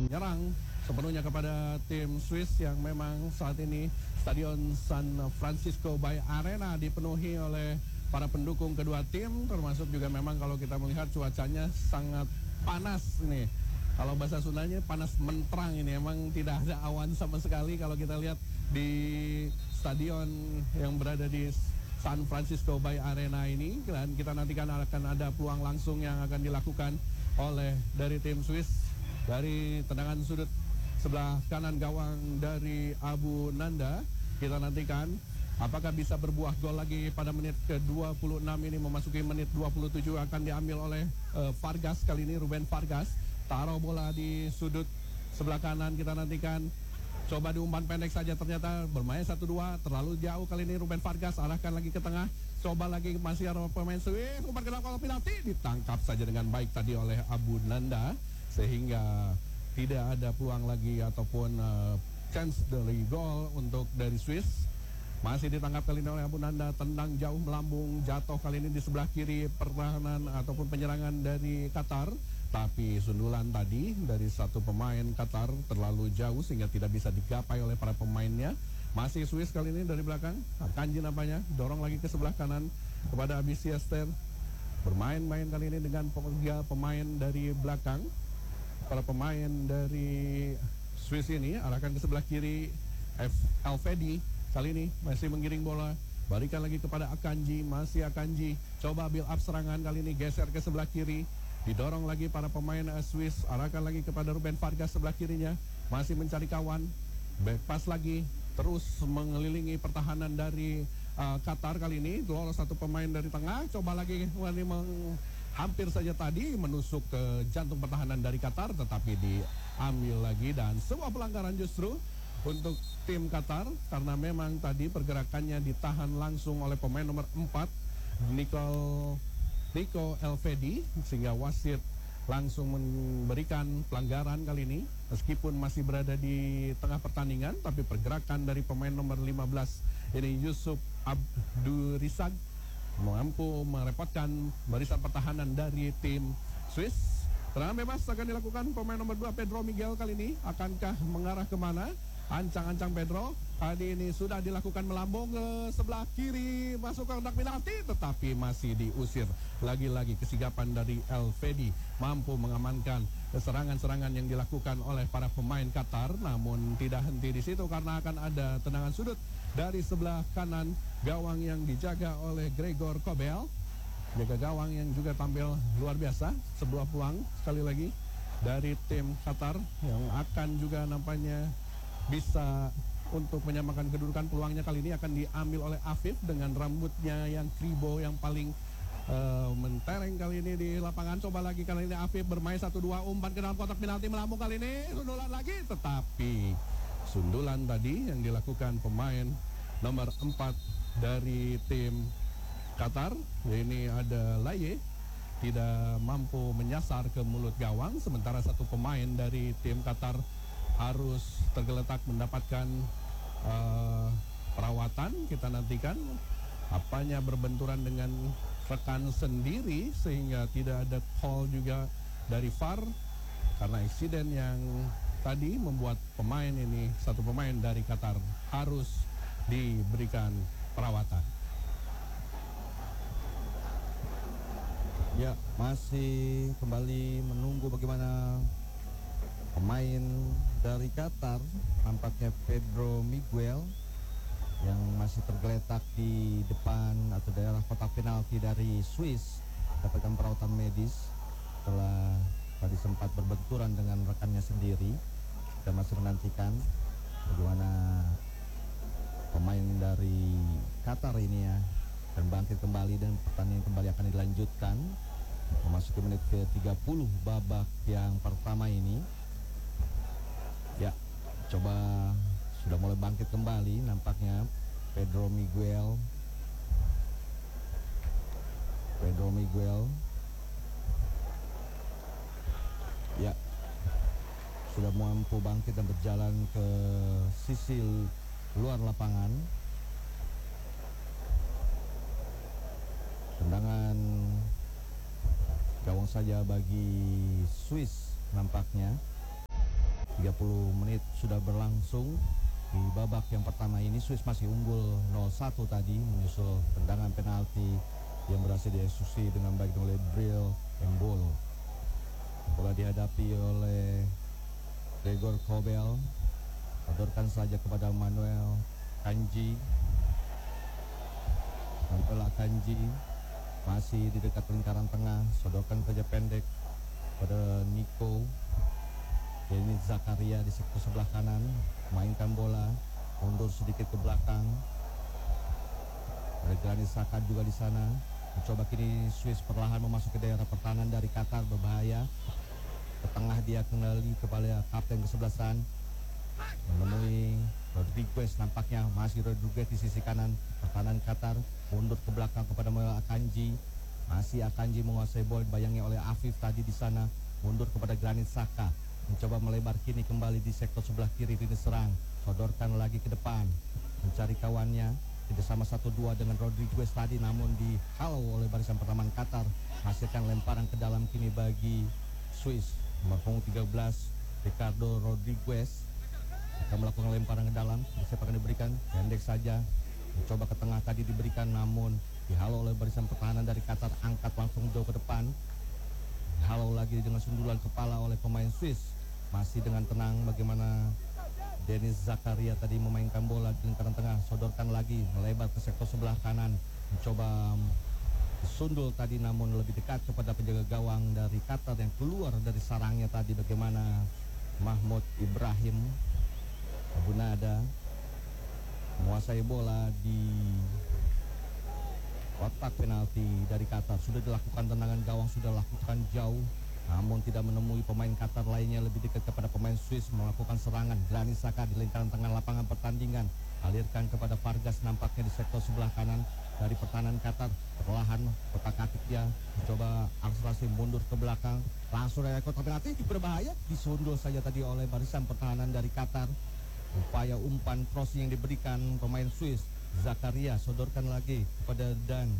menyerang sepenuhnya kepada tim Swiss yang memang saat ini Stadion San Francisco Bay Arena dipenuhi oleh para pendukung kedua tim, termasuk juga memang kalau kita melihat cuacanya sangat panas nih. Kalau bahasa Sundanya panas menterang ini, emang tidak ada awan sama sekali kalau kita lihat di stadion yang berada di San Francisco Bay Arena ini. Dan kita nantikan akan ada peluang langsung yang akan dilakukan oleh dari tim Swiss dari tendangan sudut sebelah kanan gawang dari Abu Nanda. Kita nantikan apakah bisa berbuah gol lagi pada menit ke-26 ini, memasuki menit 27 akan diambil oleh Vargas kali ini, Ruben Vargas. Taruh bola di sudut sebelah kanan, kita nantikan. Coba diumpan pendek saja, ternyata bermain 1-2, terlalu jauh kali ini Ruben Vargas, arahkan lagi ke tengah. Coba lagi masih ada pemain Swiss, umpan ke dalam kotak penalti, ditangkap saja dengan baik tadi oleh Abu Nanda, sehingga tidak ada peluang lagi ataupun chance dari gol untuk dari Swiss. Masih ditangkap kali ini oleh Abu Nanda, tendang jauh melambung, jatuh kali ini di sebelah kiri pertahanan ataupun penyerangan dari Qatar. Tapi sundulan tadi dari satu pemain Qatar terlalu jauh sehingga tidak bisa digapai oleh para pemainnya. Masih Swiss kali ini dari belakang, Akanji nampaknya, dorong lagi ke sebelah kanan kepada Abis Yester. Bermain-main kali ini dengan tiga pemain dari belakang. Para pemain dari Swiss ini arahkan ke sebelah kiri, Elvedi kali ini masih menggiring bola, berikan lagi kepada Akanji, masih Akanji, coba build up serangan kali ini, geser ke sebelah kiri, didorong lagi para pemain Swiss, arahkan lagi kepada Ruben Vargas sebelah kirinya, masih mencari kawan, back pass lagi, terus mengelilingi pertahanan dari Qatar kali ini, lolos satu pemain dari tengah, coba lagi hampir saja tadi menusuk ke jantung pertahanan dari Qatar, tetapi diambil lagi dan sebuah pelanggaran justru untuk tim Qatar, karena memang tadi pergerakannya ditahan langsung oleh pemain nomor 4 Nico Elvedi, sehingga wasit langsung memberikan pelanggaran kali ini meskipun masih berada di tengah pertandingan. Tapi pergerakan dari pemain nomor 15 ini Yusuf Abdurizak mampu merepotkan barisan pertahanan dari tim Swiss. Tendangan bebas akan dilakukan pemain nomor 2 Pedro Miguel kali ini. Akankah mengarah kemana? Ancang-ancang Pedro kali ini sudah dilakukan melambung ke sebelah kiri, masuk ke kotak penalti, tetapi masih diusir. Lagi-lagi kesigapan dari Elvedi mampu mengamankan serangan-serangan yang dilakukan oleh para pemain Qatar. Namun tidak henti di situ karena akan ada tendangan sudut dari sebelah kanan gawang yang dijaga oleh Gregor Kobel, jaga gawang yang juga tampil luar biasa. Sebuah peluang sekali lagi dari tim Qatar yang akan juga nampaknya bisa untuk menyamakan kedudukan. Peluangnya kali ini akan diambil oleh Afif dengan rambutnya yang kribo yang paling mentereng kali ini di lapangan. Coba lagi kali ini Afif bermain 1-2, umpan ke dalam kotak penalti, melambung kali ini, sundulan lagi, tetapi sundulan tadi yang dilakukan pemain nomor 4 dari tim Qatar, ini ada Laye, tidak mampu menyasar ke mulut gawang, sementara satu pemain dari tim Qatar harus tergeletak mendapatkan perawatan. Kita nantikan apanya berbenturan dengan rekan sendiri sehingga tidak ada call juga dari VAR karena insiden yang tadi membuat pemain ini, satu pemain dari Qatar harus diberikan perawatan. Ya, masih kembali menunggu bagaimana pemain dari Qatar, nampaknya Pedro Miguel yang masih tergeletak di depan atau daerah kotak penalti dari Swiss, dapatkan perawatan medis setelah tadi sempat berbenturan dengan rekannya sendiri. Kita masih menantikan bagaimana pemain dari Qatar ini ya dan bangkit kembali dan pertandingan kembali akan dilanjutkan memasuki menit ke-30 babak yang pertama ini. Ya, coba sudah mulai bangkit kembali nampaknya Pedro Miguel. Ya, sudah mampu bangkit dan berjalan ke sisi luar lapangan. Tendangan gawang saja bagi Swiss nampaknya. 30 menit sudah berlangsung. Di babak yang pertama ini Swiss masih unggul 0-1 tadi, menyusul tendangan penalti yang berhasil dieksekusi dengan baik oleh Bril Embolo. Bola dihadapi oleh Gregor Kobel, sodorkan saja kepada Manuel Kanji. Manuel Kanji masih di dekat lingkaran tengah, sodorkan saja pendek pada Nico. Denis Zakaria di sektor sebelah kanan, mainkan bola, mundur sedikit ke belakang. Ada Granit Xhaka juga di sana. Mencoba kini Swiss perlahan memasuki daerah pertahanan dari Qatar, berbahaya. Ke tengah dia kembali kepada kapten kesebelasan, menemui Rodriguez, nampaknya masih Rodriguez di sisi kanan pertahanan Qatar, mundur ke belakang kepada Manuel Akanji. Masih Akanji menguasai bola, dibayangi oleh Afif tadi di sana, mundur kepada Granit Xhaka. Mencoba melebar kini kembali di sektor sebelah kiri, ini serang, sodorkan lagi ke depan, mencari kawannya, tidak sama 1-2 dengan Rodriguez tadi, namun dihalau oleh barisan pertahanan Qatar, hasilkan lemparan ke dalam kini bagi Swiss. Nomor punggung 13 Ricardo Rodriguez akan melakukan lemparan ke dalam, akan diberikan pendek saja, mencoba ke tengah tadi diberikan, namun dihalau oleh barisan pertahanan dari Qatar, angkat langsung jauh ke depan, dihalau lagi dengan sundulan kepala oleh pemain Swiss. Masih dengan tenang bagaimana Denis Zakaria tadi memainkan bola di lingkaran tengah, sodorkan lagi, melebar ke sektor sebelah kanan, mencoba sundul tadi namun lebih dekat kepada penjaga gawang dari Qatar yang keluar dari sarangnya tadi, bagaimana Mahmud Ibrahim Abu Nada menguasai bola di kotak penalti dari Qatar. Sudah dilakukan tendangan gawang, sudah lakukan jauh, namun tidak menemui pemain Qatar lainnya, lebih dekat kepada pemain Swiss melakukan serangan. Granit Xhaka di lingkaran tengah lapangan pertandingan, alirkan kepada Vargas nampaknya di sektor sebelah kanan dari pertahanan Qatar. Perlahan kotak-atik dia mencoba akselerasi mundur ke belakang, langsung dari kotak penalti, berbahaya, disundul saja tadi oleh barisan pertahanan dari Qatar. Upaya umpan crossing yang diberikan pemain Swiss, Zakaria sodorkan lagi kepada Dan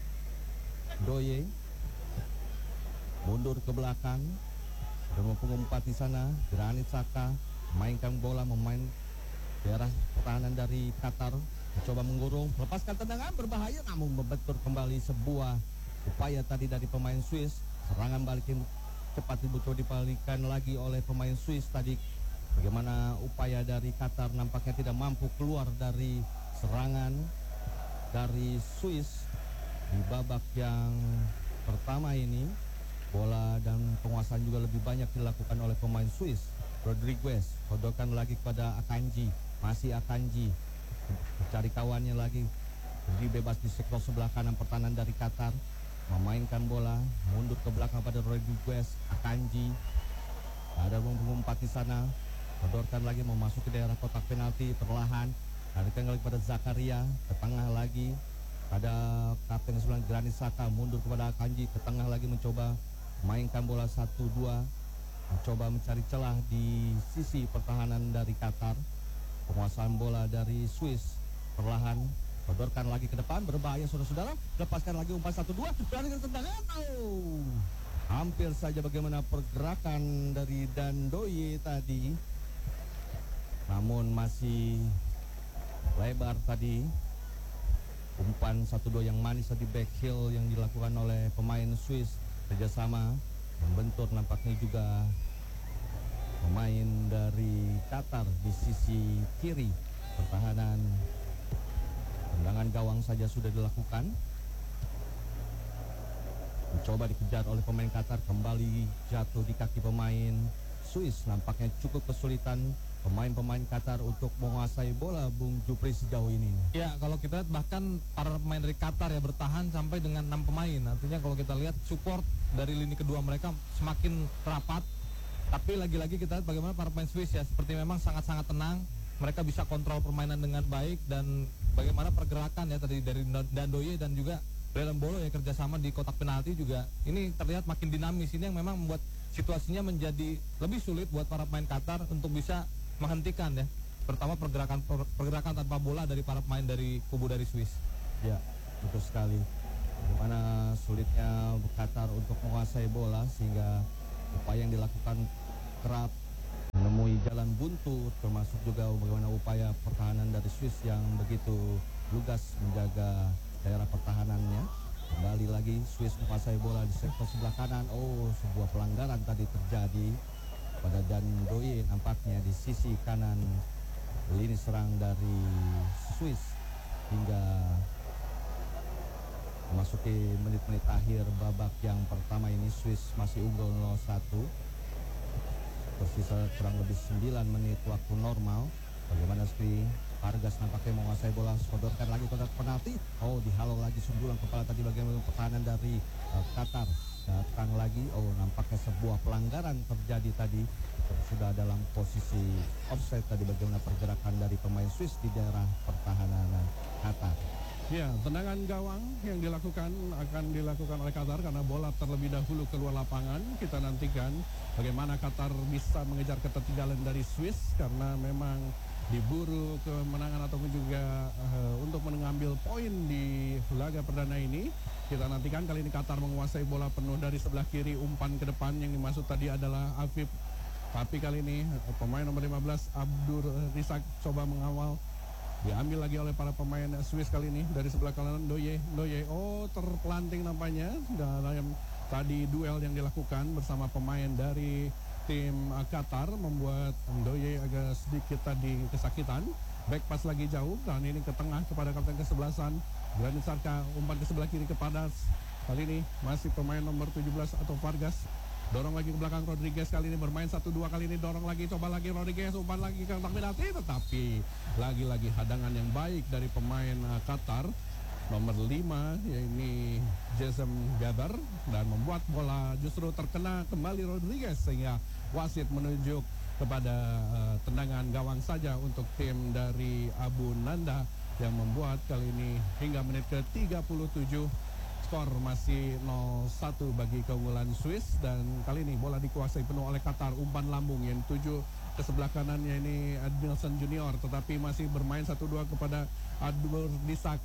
Doye, mundur ke belakang, dan punggung 4 di sana. Granit Xhaka mainkan bola, memain daerah pertahanan dari Qatar, mencoba menggurung, lepaskan tendangan berbahaya, namun membentur kembali sebuah upaya tadi dari pemain Swiss. Serangan balik yang cepat dibutuh dibalikan lagi oleh pemain Swiss tadi. Bagaimana upaya dari Qatar nampaknya tidak mampu keluar dari serangan dari Swiss di babak yang pertama ini. Bola dan penguasaan juga lebih banyak dilakukan oleh pemain Swiss. Rodriguez sodorkan lagi kepada Akanji, masih Akanji mencari kawannya lagi, berdiri bebas di sektor sebelah kanan pertahanan dari Qatar, memainkan bola, mundur ke belakang pada Rodriguez. Akanji ada punggung 4 di sana, sodorkan lagi memasuki daerah kotak penalti, perlahan alirkan lagi kepada Zakaria, ke tengah lagi pada kapten sebelah Granit Xhaka, mundur kepada Akanji, ke tengah lagi mencoba mainkan bola 1-2, mencoba mencari celah di sisi pertahanan dari Qatar. Penguasaan bola dari Swiss perlahan sodorkan lagi ke depan, berbahaya saudara-saudara, lepaskan lagi umpan 1-2, berani tendangan, hampir saja bagaimana pergerakan dari Dan Doye tadi, namun masih lebar tadi. Umpan 1-2 yang manis tadi, back heel yang dilakukan oleh pemain Swiss, kerjasama membentur nampaknya juga pemain dari Qatar di sisi kiri pertahanan. Tendangan gawang saja sudah dilakukan, mencoba dikejar oleh pemain Qatar, kembali jatuh di kaki pemain Swiss. Nampaknya cukup kesulitan pemain-pemain Qatar untuk menguasai bola, Bung Jupri, sejauh ini. Ya, kalau kita lihat bahkan para pemain dari Qatar ya bertahan sampai dengan 6 pemain. Artinya kalau kita lihat support dari lini kedua mereka semakin rapat. Tapi lagi-lagi kita lihat bagaimana para pemain Swiss ya, seperti memang sangat-sangat tenang. Mereka bisa kontrol permainan dengan baik, dan bagaimana pergerakan ya tadi dari Dandoye dan juga Brelem Bolo ya, kerjasama di kotak penalti juga. Ini terlihat makin dinamis. Ini yang memang membuat situasinya menjadi lebih sulit buat para pemain Qatar untuk bisa menghentikan ya, pertama pergerakan tanpa bola dari para pemain dari kubu dari Swiss. Ya, betul sekali. Bagaimana sulitnya Qatar untuk menguasai bola, sehingga upaya yang dilakukan kerap menemui jalan buntu, termasuk juga bagaimana upaya pertahanan dari Swiss yang begitu lugas menjaga daerah pertahanannya. Kembali lagi Swiss menguasai bola di sektor sebelah kanan. Oh, sebuah pelanggaran tadi terjadi pada Dan Doye nampaknya di sisi kanan lini serang dari Swiss hingga memasuki menit-menit akhir babak yang pertama ini. Swiss masih unggul 0-1. Tersisa kurang lebih 9 menit waktu normal. Bagaimana Sri Vargas nampaknya menguasai bola, sodorkan lagi kotak penalti. Oh, dihalau lagi sundulan kepala tadi bagaimana pertahanan dari Qatar. Datang lagi, oh nampaknya sebuah pelanggaran terjadi tadi. Sudah dalam posisi offside tadi bagaimana pergerakan dari pemain Swiss di daerah pertahanan Qatar. Ya, tendangan gawang yang akan dilakukan oleh Qatar karena bola terlebih dahulu keluar lapangan. Kita nantikan bagaimana Qatar bisa mengejar ketertinggalan dari Swiss karena memang diburu kemenangan ataupun juga untuk mengambil poin di laga perdana ini. Kita nantikan kali ini Qatar menguasai bola penuh dari sebelah kiri, umpan ke depan yang dimaksud tadi adalah Afif. Tapi kali ini pemain nomor 15 Abdur Risak coba mengawal. Diambil lagi oleh para pemain Swiss kali ini dari sebelah kanan Doye. Oh, terpelanting nampaknya dalam tadi duel yang dilakukan bersama pemain dari tim Qatar membuat Doye agak sedikit tadi kesakitan. Back pass lagi jauh dan ini ke tengah kepada kapten kesebelasan Granit Xhaka, umpan ke sebelah kiri kepada kali ini masih pemain nomor 17 atau Vargas. Dorong lagi ke belakang Rodriguez kali ini bermain 1-2 kali ini dorong lagi coba lagi Rodriguez umpan lagi ke kotak penalti tetapi lagi-lagi hadangan yang baik dari pemain Qatar nomor 5 yakni Jason Gaber dan membuat bola justru terkena kembali Rodriguez sehingga wasit menunjuk kepada tendangan gawang saja untuk tim dari Abu Nanda yang membuat kali ini hingga menit ke-37 skor masih 0-1 bagi keunggulan Swiss dan kali ini bola dikuasai penuh oleh Qatar. Umpan lambung yang tuju ke sebelah kanannya ini Admilson Junior tetapi masih bermain 1-2 kepada Abdur Risak.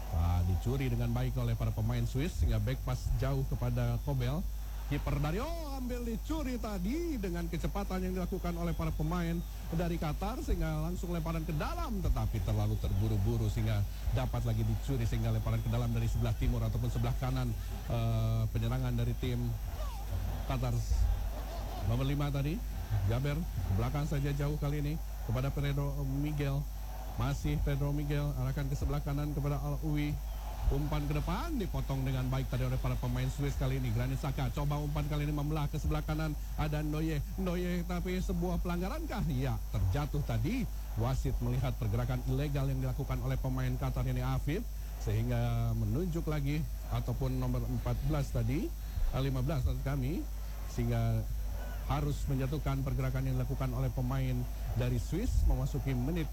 Dicuri dengan baik oleh para pemain Swiss sehingga back pass jauh kepada Kobel. Kiper Dario ambil dicuri tadi dengan kecepatan yang dilakukan oleh para pemain dari Qatar sehingga langsung lemparan ke dalam tetapi terlalu terburu-buru sehingga dapat lagi dicuri sehingga lemparan ke dalam dari sebelah timur ataupun sebelah kanan penyerangan dari tim Qatar. Nomor 5 tadi Gaber ke belakang saja jauh kali ini kepada Pedro Miguel. Masih Pedro Miguel arahkan ke sebelah kanan kepada Al-Uwi. Umpan ke depan dipotong dengan baik tadi oleh para pemain Swiss kali ini. Granit Xhaka coba umpan kali ini membelah ke sebelah kanan ada Ndoye tapi sebuah pelanggaran kah? Ya, terjatuh tadi. Wasit melihat pergerakan ilegal yang dilakukan oleh pemain Qatar ini Afif sehingga menunjuk lagi ataupun nomor 14 tadi 15 tadi kami sehingga harus menjatuhkan pergerakan yang dilakukan oleh pemain dari Swiss memasuki menit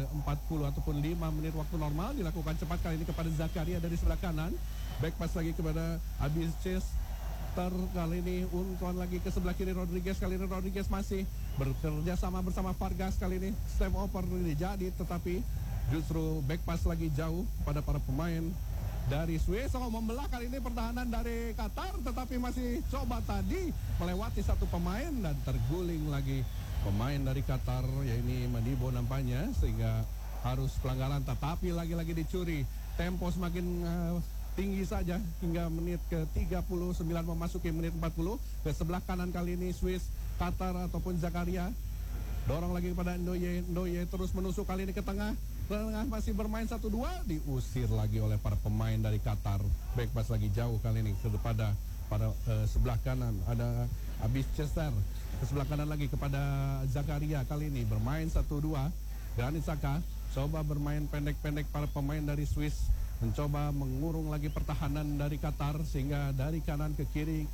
ke-40 ataupun 5 menit waktu normal dilakukan cepat kali ini kepada Zakaria dari sebelah kanan. Back pass lagi kepada Abis Chester kali ini umpan lagi ke sebelah kiri Rodriguez kali ini Rodriguez masih bekerja sama bersama Vargas kali ini step over ini jadi tetapi justru back pass lagi jauh pada para pemain dari Swiss. Membelah kali ini pertahanan dari Qatar tetapi masih coba tadi melewati satu pemain dan terguling lagi pemain dari Qatar yaitu Madibo nampaknya sehingga harus pelanggaran tetapi lagi-lagi dicuri. Tempo semakin tinggi saja hingga menit ke-39 memasuki menit 40 ke sebelah kanan kali ini Swiss Qatar ataupun Zakaria dorong lagi kepada Ndoye terus menusuk kali ini ke tengah masih bermain 1-2 diusir lagi oleh para pemain dari Qatar. Back pass lagi jauh kali ini kepada pada sebelah kanan ada Abis Chester ke sebelah kanan lagi kepada Zakaria kali ini bermain 1-2. Granit Xhaka coba bermain pendek-pendek para pemain dari Swiss mencoba mengurung lagi pertahanan dari Qatar sehingga dari kanan ke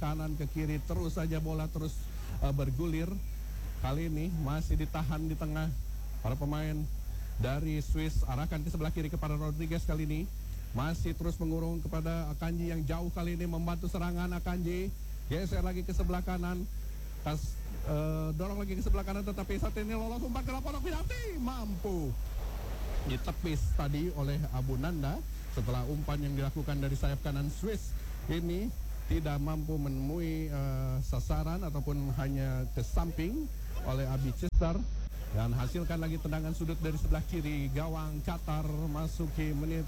kiri terus saja bola terus bergulir. Kali ini masih ditahan di tengah para pemain dari Swiss arahkan ke sebelah kiri kepada Rodriguez kali ini masih terus mengurung kepada Akanji yang jauh kali ini membantu serangan. Akanji geser lagi ke sebelah kanan dorong lagi ke sebelah kanan tetapi saat ini lolos umpan ke lapangan penalti mampu ditepis tadi oleh Abu Nanda setelah umpan yang dilakukan dari sayap kanan Swiss ini tidak mampu menemui sasaran ataupun hanya ke samping oleh Abi Chester dan hasilkan lagi tendangan sudut dari sebelah kiri gawang Qatar. Masuki menit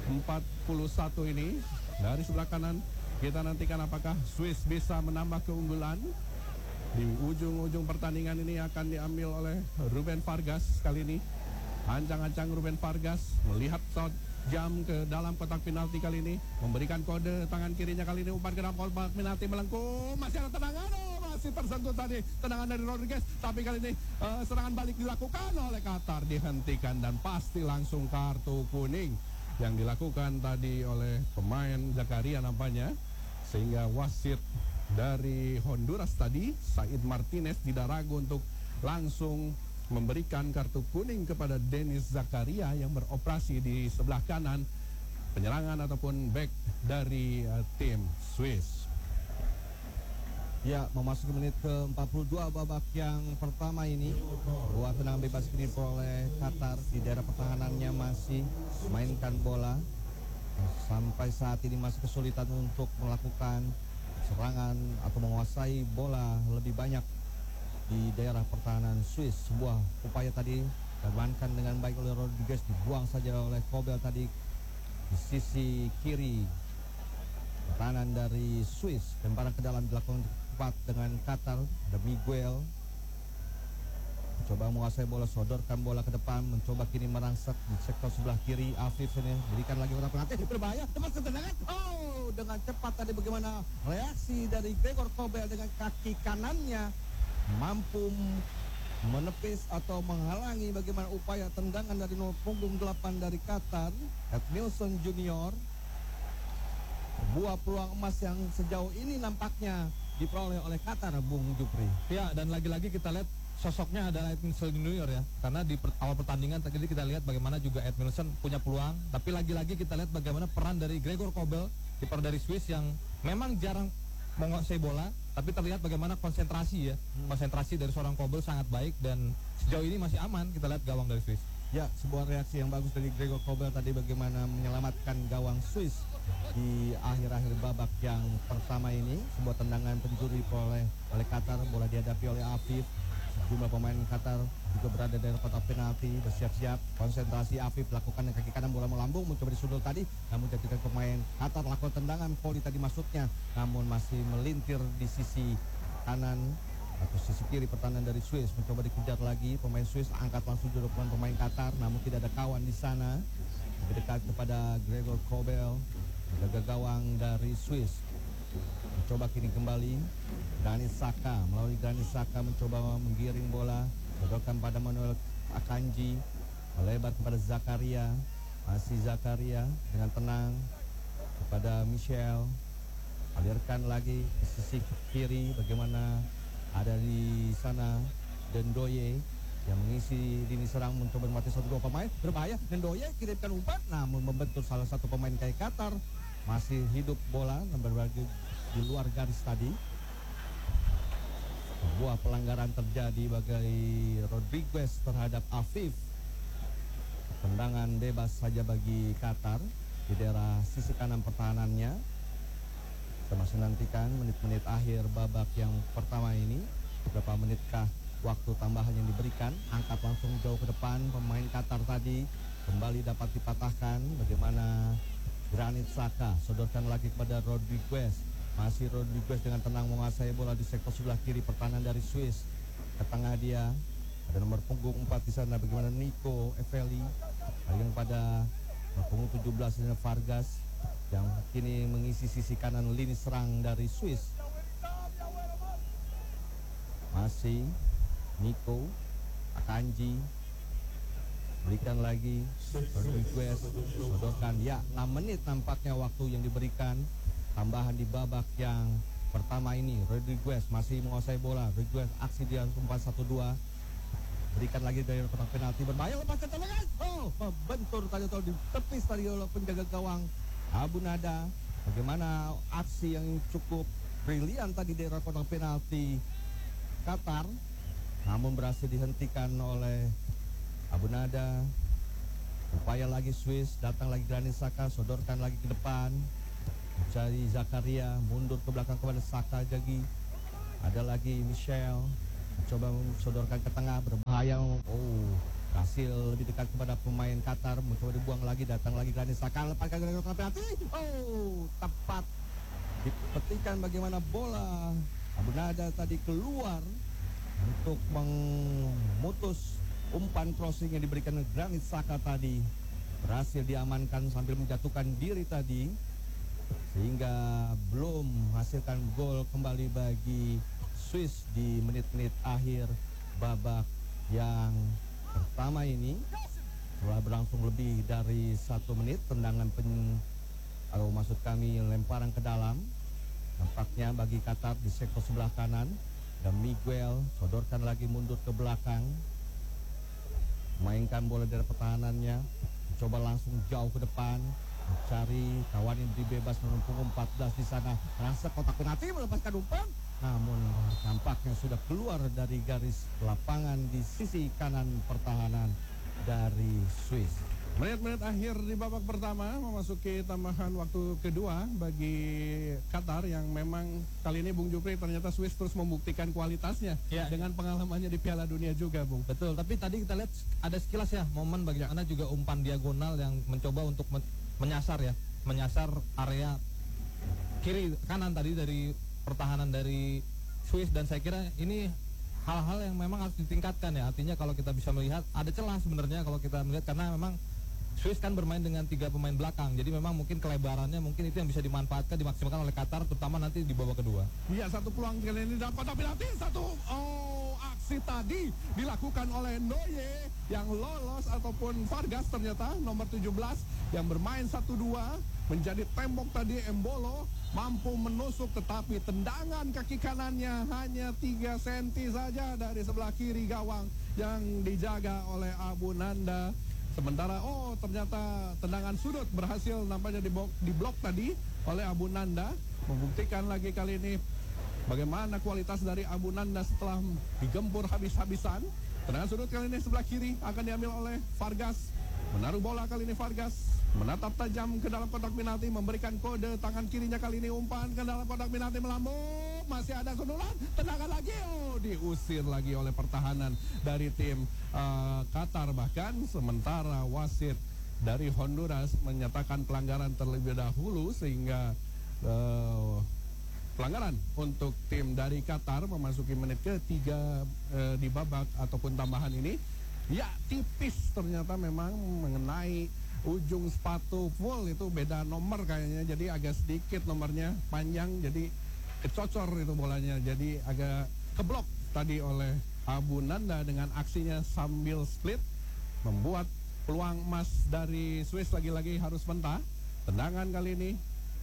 41 ini. Dari sebelah kanan kita nantikan apakah Swiss bisa menambah keunggulan. Di ujung-ujung pertandingan ini akan diambil oleh Ruben Vargas kali ini. Ancang-ancang Ruben Vargas melihat shot jam ke dalam kotak penalti kali ini, memberikan kode tangan kirinya kali ini, umpan ke dalam kotak penalti melengkung. Masih ada tendangan, masih tersentuh tadi tendangan dari Rodriguez, tapi kali ini serangan balik dilakukan oleh Qatar, dihentikan dan pasti langsung kartu kuning yang dilakukan tadi oleh pemain Zakaria nampaknya, sehingga wasit dari Honduras tadi, Said Martinez, tidak ragu untuk langsung memberikan kartu kuning kepada Denis Zakaria yang beroperasi di sebelah kanan penyerangan ataupun back dari tim Swiss. Ya, memasuki menit ke-42 babak yang pertama ini. Dua tendangan bebas kini oleh Qatar di daerah pertahanannya masih mainkan bola. Sampai saat ini masih kesulitan untuk melakukan serangan atau menguasai bola lebih banyak di daerah pertahanan Swiss. Sebuah upaya tadi diamankan dengan baik oleh Rodriguez, dibuang saja oleh Kobel tadi di sisi kiri pertahanan dari Swiss. Lemparan ke dalam dilakukan cepat dengan Qatar. Ada Miguel mencoba menguasai bola, sodorkan bola ke depan, mencoba kini merangsek di sektor sebelah kiri. Afif ini berikan lagi kotak penalti, berbahaya, lepas tendangan. Oh, dengan cepat tadi bagaimana reaksi dari Gregor Kobel dengan kaki kanannya mampu menepis atau menghalangi bagaimana upaya tendangan dari nomor punggung 8 dari Qatar, Edmilson Junior. Sebuah peluang emas yang sejauh ini nampaknya diperoleh oleh Qatar, Bung Jupri. Ya, dan lagi-lagi kita lihat sosoknya adalah Edmilson Junior ya, karena di awal pertandingan tadi kita lihat bagaimana juga Edmilson punya peluang, tapi lagi-lagi kita lihat bagaimana peran dari Gregor Kobel, kiper dari Swiss yang memang jarang menguasai bola, tapi terlihat bagaimana konsentrasi ya, konsentrasi dari seorang Kobel sangat baik dan sejauh ini masih aman. Kita lihat gawang dari Swiss. Ya, sebuah reaksi yang bagus dari Gregor Kobel tadi bagaimana menyelamatkan gawang Swiss di akhir-akhir babak yang pertama ini. Sebuah tendangan pencuri oleh Qatar, bola dihadapi oleh Afif. Jumlah pemain Qatar juga berada di kotak penalti, bersiap-siap, konsentrasi. Afif lakukan yang kaki kanan, bola melambung, mencoba disundul tadi, namun ketika pemain Qatar lakukan tendangan, volley tadi maksudnya, namun masih melintir di sisi kanan atau sisi kiri pertahanan dari Swiss. Mencoba dikejar lagi, pemain Swiss angkat langsung jurupan pemain Qatar, namun tidak ada kawan di sana. Lebih dekat kepada Gregor Kobel, jaga gawang dari Swiss. Mencoba kini kembali Granit Xhaka, melalui Granit Xhaka mencoba menggiring bola, sodorkan pada Manuel Akanji, melebar kepada Zakaria, masih Zakaria dengan tenang kepada Michel, alirkan lagi ke sisi kiri, bagaimana ada di sana Dendoye yang mengisi lini serang, mencoba mati satu dua pemain, berbahaya. Dendoye kirimkan umpan, namun membentur salah satu pemain kayak Qatar, masih hidup bola, berbagi di luar garis tadi. Sebuah pelanggaran terjadi bagi Rodriguez terhadap Afif. Tendangan bebas saja bagi Qatar di daerah sisi kanan pertahanannya. Kita masih nantikan menit-menit akhir babak yang pertama ini. Berapa menitkah waktu tambahan yang diberikan? Angkat langsung jauh ke depan pemain Qatar tadi. Kembali dapat dipatahkan. Bagaimana Granit Xhaka sodorkan lagi kepada Rodriguez. Masih Rodriguez dengan tenang menguasai bola di sektor sebelah kiri pertahanan dari Swiss. Ke tengah dia ada nomor punggung 4 di sana, bagaimana Nico Eveli. Lagi pada nomor punggung 17 di sana Vargas yang kini mengisi sisi kanan lini serang dari Swiss. Masih Nico Akanji, berikan lagi Rodriguez, sodorkan. Ya, 6 menit nampaknya waktu yang diberikan tambahan di babak yang pertama ini. Rodriguez masih menguasai bola. Rodriguez aksi dia umpan 1-2. Berikan lagi dari kotak penalti, berbahaya, lepaskan tendangan. Oh, membentur tadi atau ditepis tadi oleh penjaga gawang Abu Nada. Bagaimana aksi yang cukup brilian tadi dari kotak penalti Qatar, namun berhasil dihentikan oleh Abu Nada. Upaya lagi Swiss, datang lagi Granit Xhaka, sodorkan lagi ke depan. Mencari Zakaria, mundur ke belakang kepada Xhaka lagi. Ada lagi Michel, coba sodorkan ke tengah, berbahaya. Oh, berhasil lebih dekat kepada pemain Qatar, mencoba dibuang lagi, datang lagi Granit Xhaka, lepaskan ke penalti. Oh, tepat diperhatikan bagaimana bola Abu Nada tadi keluar untuk memutus umpan crossing yang diberikan Granit Xhaka tadi. Berhasil diamankan sambil menjatuhkan diri tadi, sehingga belum menghasilkan gol kembali bagi Swiss di menit-menit akhir babak yang pertama ini. Setelah berlangsung lebih dari 1 menit, tendangan maksud kami lemparan ke dalam, nampaknya bagi Qatar di sektor sebelah kanan, dan Miguel sodorkan lagi mundur ke belakang, mainkan bola dari pertahanannya, coba langsung jauh ke depan, mencari kawan yang diberi bebas menumpuk 14 di sana, rasa kotak penalti melepaskan umpan, namun nampaknya sudah keluar dari garis lapangan di sisi kanan pertahanan dari Swiss. Menit-menit akhir di babak pertama memasuki tambahan waktu kedua bagi Qatar, yang memang kali ini Bung Jupri ternyata Swiss terus membuktikan kualitasnya dengan pengalamannya di Piala Dunia juga, Bung. Betul, tapi tadi kita lihat ada sekilas ya momen bagaimana juga umpan diagonal yang mencoba untuk menyasar area kiri kanan tadi dari pertahanan dari Swiss, dan saya kira ini hal-hal yang memang harus ditingkatkan ya. Artinya kalau kita bisa melihat ada celah sebenarnya kalau kita melihat, karena memang Swiss kan bermain dengan 3 pemain belakang, jadi memang mungkin kelebarannya mungkin itu yang bisa dimanfaatkan, dimaksimalkan oleh Qatar, terutama nanti di babak kedua. Iya, satu peluang kali ini dalam kotak penalti, aksi tadi dilakukan oleh Ndoye yang lolos, ataupun Vargas ternyata nomor 17 yang bermain 1-2 menjadi tembok tadi. Embolo mampu menusuk, tetapi tendangan kaki kanannya hanya 3 cm saja dari sebelah kiri gawang yang dijaga oleh Abu Nanda. Sementara ternyata tendangan sudut berhasil nampaknya diblok tadi oleh Abu Nanda, membuktikan lagi kali ini bagaimana kualitas dari Abu Nanda setelah digempur habis-habisan. Tendangan sudut kali ini sebelah kiri akan diambil oleh Vargas. Menaruh bola kali ini Vargas, menatap tajam ke dalam kotak penalti, memberikan kode tangan kirinya kali ini, umpan ke dalam kotak penalti melambung, masih ada sundulan, tendangan lagi, diusir lagi oleh pertahanan dari tim Qatar. Bahkan sementara wasit dari Honduras menyatakan pelanggaran terlebih dahulu, sehingga pelanggaran untuk tim dari Qatar memasuki menit ketiga di babak ataupun tambahan ini. Ya, tipis ternyata memang mengenai ujung sepatu full, itu beda nomor kayaknya, jadi agak sedikit nomornya panjang, jadi kecocor itu bolanya, jadi agak keblok tadi oleh Abu Nanda dengan aksinya sambil split, membuat peluang emas dari Swiss lagi-lagi harus mentah. Tendangan kali ini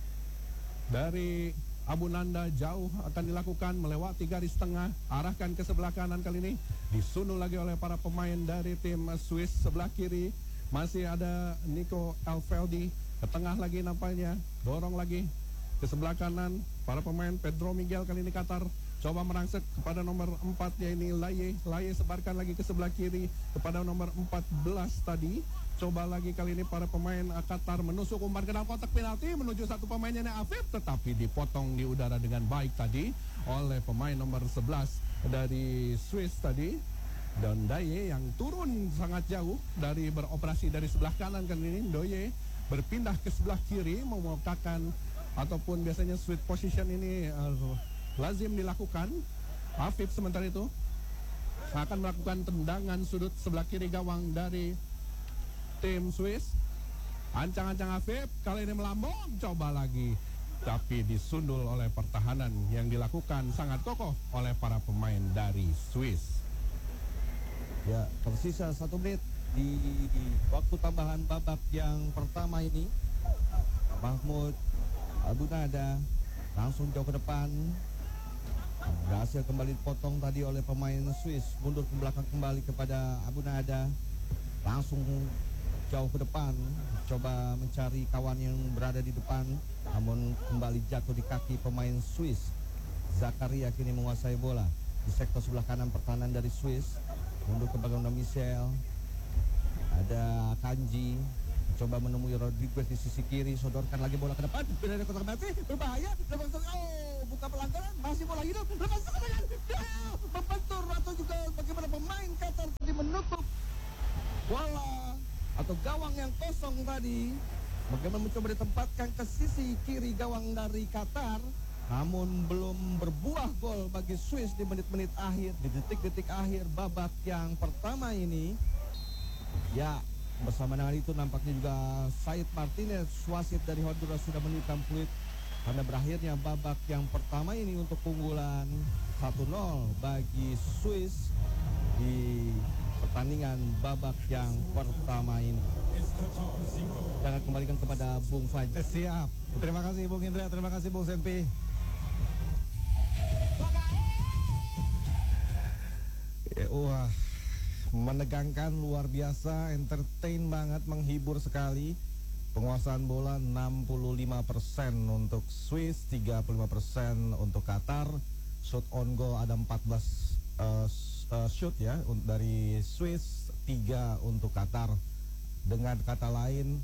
dari Abu Nanda jauh akan dilakukan, melewati garis tengah, arahkan ke sebelah kanan, kali ini disundul lagi oleh para pemain dari tim Swiss. Sebelah kiri masih ada Nico Elfeldi, ke tengah lagi nampaknya, dorong lagi ke sebelah kanan para pemain Pedro Miguel. Kali ini Qatar coba merangsek kepada nomor 4 yaitu Laye sebarkan lagi ke sebelah kiri kepada nomor 14 tadi. Coba lagi kali ini para pemain Qatar menusuk umpan ke dalam kotak penalti menuju satu pemainnya Afif, tetapi dipotong di udara dengan baik tadi oleh pemain nomor 11 dari Swiss tadi, dan Daye yang turun sangat jauh dari beroperasi dari sebelah kanan. Kali ini Ndoye berpindah ke sebelah kiri, membukakan ataupun biasanya sweet position ini lazim dilakukan. Afif sementara itu akan melakukan tendangan sudut sebelah kiri gawang dari tim Swiss. Ancang-ancang Afif kali ini melambung, coba lagi, tapi disundul oleh pertahanan yang dilakukan sangat kokoh oleh para pemain dari Swiss. Ya, tersisa 1 menit di waktu tambahan babak yang pertama ini. Mahmud Abu Nada langsung jauh ke depan, berhasil kembali dipotong tadi oleh pemain Swiss, mundur ke belakang kembali kepada Abu Nada, langsung jauh ke depan, coba mencari kawan yang berada di depan, namun kembali jatuh di kaki pemain Swiss. Zakaria kini menguasai bola di sektor sebelah kanan pertahanan dari Swiss, mundur ke belakang Michel, ada Kanji, coba menemui Rodriguez di sisi kiri, sodorkan lagi bola ke depan, dari kotak penalti, berbahaya, buka pelanggaran, masih bola hidup, lepas tangan, membentur atau juga bagaimana pemain Qatar tadi menutup bola atau gawang yang kosong tadi. Bagaimana mencoba ditempatkan ke sisi kiri gawang dari Qatar, namun belum berbuah gol bagi Swiss di menit-menit akhir, di detik-detik akhir babak yang pertama ini. Ya, bersama dengan itu nampaknya juga Said Martinez, wasit dari Honduras, sudah meniupkan peluit karena berakhirnya babak yang pertama ini untuk keunggulan 1-0 bagi Swiss di pertandingan babak yang pertama ini. Jangan kembalikan kepada Bung Fajar. Siap. Terima kasih Bung Indra, terima kasih Bung Senpi. Wah, menegangkan, luar biasa, entertain banget, menghibur sekali. Penguasaan bola 65% untuk Swiss, 35% untuk Qatar. Shoot on goal ada 14 shoot ya dari Swiss, 3 untuk Qatar. Dengan kata lain,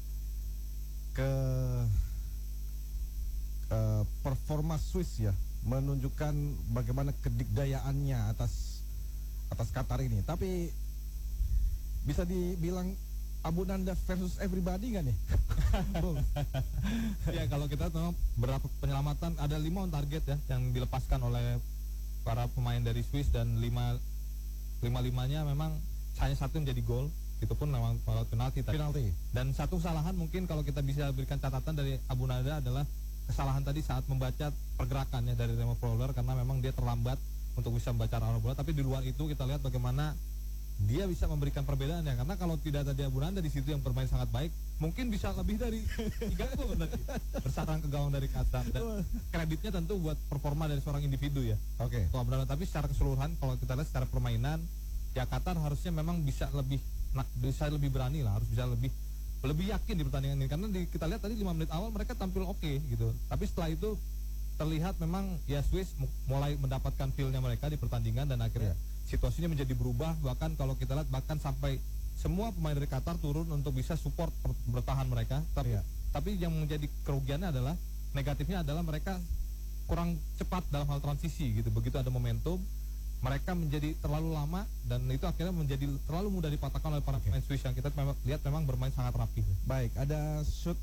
performa Swiss ya menunjukkan bagaimana kedikdayaannya atas Qatar ini. Tapi bisa dibilang Abu Nanda versus everybody nggak nih? Bung. Ya, kalau kita memang berapa penyelamatan, ada 5 on target ya yang dilepaskan oleh para pemain dari Swiss, dan lima-limanya memang hanya satu yang jadi gol. Itu pun memang penalti tadi. Dan satu kesalahan mungkin kalau kita bisa berikan catatan dari Abu Nanda adalah kesalahan tadi saat membaca pergerakannya dari Remo Freuler, karena memang dia terlambat untuk bisa membaca arah bola. Tapi di luar itu kita lihat bagaimana dia bisa memberikan perbedaan ya, karena kalau tidak tadi Abu Nanda di situ yang bermain sangat baik, mungkin bisa lebih dari 3 gol tadi bersarang ke gawang dari Qatar. Dan kreditnya tentu buat performa dari seorang individu ya. Oke. Tapi secara keseluruhan kalau kita lihat secara permainan ya, Qatar harusnya memang bisa lebih berani lah, harus bisa lebih yakin di pertandingan ini, karena kita lihat tadi 5 menit awal mereka tampil oke gitu, tapi setelah itu terlihat memang ya Swiss mulai mendapatkan feel-nya mereka di pertandingan, dan akhirnya situasinya menjadi berubah. Bahkan kalau kita lihat bahkan sampai semua pemain dari Qatar turun untuk bisa support bertahan mereka, tapi yang menjadi kerugiannya adalah, negatifnya adalah mereka kurang cepat dalam hal transisi gitu. Begitu ada momentum, mereka menjadi terlalu lama, dan itu akhirnya menjadi terlalu mudah dipatahkan oleh para pemain Swiss yang kita lihat memang bermain sangat rapi. Baik, ada shoot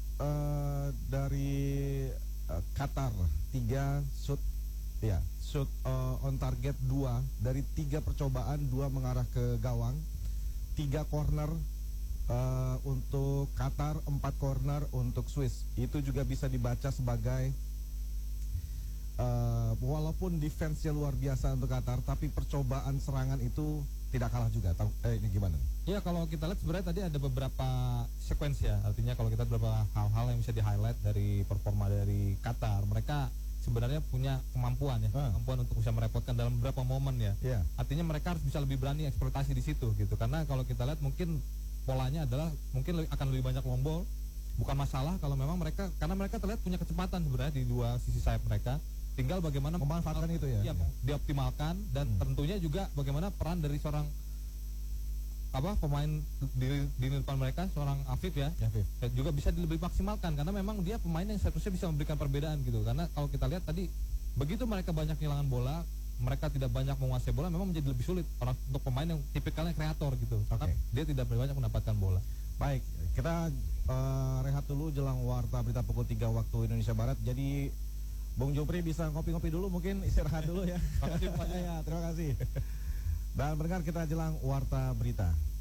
dari Qatar 3 shoot ya, shoot on target 2 dari 3 percobaan, 2 mengarah ke gawang, 3 corner untuk Qatar, 4 corner untuk Swiss. Itu juga bisa dibaca sebagai walaupun defense-nya luar biasa untuk Qatar, tapi percobaan serangan itu tidak kalah juga. Ini gimana? Ya, kalau kita lihat sebenarnya tadi ada beberapa sekuensi ya, artinya kalau kita beberapa hal-hal yang bisa di-highlight dari performa dari Qatar. Mereka sebenarnya punya kemampuan ya, kemampuan untuk bisa merepotkan dalam beberapa momen ya. Artinya mereka harus bisa lebih berani eksploitasi di situ gitu, karena kalau kita lihat mungkin polanya adalah mungkin akan lebih banyak long ball. Bukan masalah kalau memang mereka, karena mereka terlihat punya kecepatan sebenarnya di dua sisi sayap mereka. Tinggal bagaimana memanfaatkan itu ya, dioptimalkan, dan tentunya juga bagaimana peran dari seorang pemain di depan mereka, seorang Afif ya, juga bisa lebih maksimalkan, karena memang dia pemain yang seharusnya bisa memberikan perbedaan gitu. Karena kalau kita lihat tadi, begitu mereka banyak kehilangan bola, mereka tidak banyak menguasai bola, memang menjadi lebih sulit untuk pemain yang tipikalnya kreator gitu, karena dia tidak banyak mendapatkan bola. Baik, kita rehat dulu jelang warta berita pukul 3 waktu Indonesia Barat. Jadi Bung Jupri bisa ngopi-ngopi dulu, mungkin istirahat dulu ya. Terima kasih. Ya, terima kasih. Dan mendengar kita jelang warta berita.